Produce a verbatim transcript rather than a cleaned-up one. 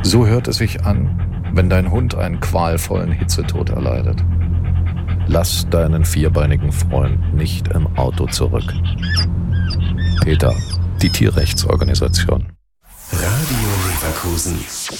So hört es sich an, wenn dein Hund einen qualvollen Hitzetod erleidet. Lass deinen vierbeinigen Freund nicht im Auto zurück. PETA, die Tierrechtsorganisation. Radio Leverkusen.